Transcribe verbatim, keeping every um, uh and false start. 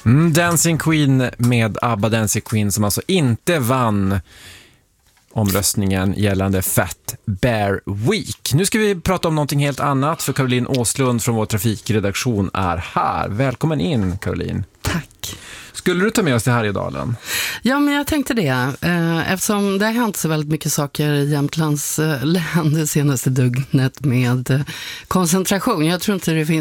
Mm, Dancing Queen med ABBA Dancing Queen som alltså inte vann omröstningen gällande Fat Bear Week. Nu ska vi prata om någonting helt annat för Caroline Åslund från vår trafikredaktion är här. Välkommen in, Caroline. Tack. Skulle du ta med oss till Härjedalen? Ja, men jag tänkte det. Eftersom det har hänt så väldigt mycket saker i Jämtlands län det senaste dygnet med koncentration. Jag tror inte det finns